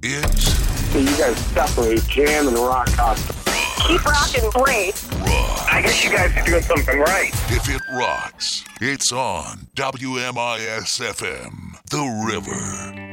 It's You guys definitely jam and rock out. Keep rocking great. rock. I guess you guys are doing something right. If it rocks, it's on WMIS FM, The River.